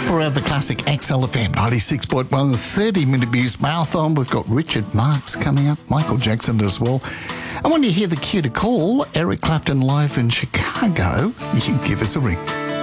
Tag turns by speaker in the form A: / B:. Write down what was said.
A: Forever Classic XLFM 96.1, 30-minute Muse Marathon. We've got Richard Marx coming up, Michael Jackson as well. And when you hear the cue to call, Eric Clapton live in Chicago, you give us a ring.